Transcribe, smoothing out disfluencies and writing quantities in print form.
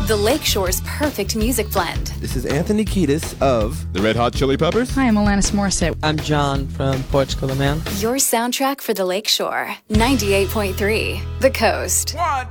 The Lakeshore's perfect music blend. This is Anthony Kiedis of The Red Hot Chili Peppers. Hi, I'm Alanis Morissette. I'm John from Portugal the Man. Your soundtrack for the Lakeshore. 98.3 The Coast. 1,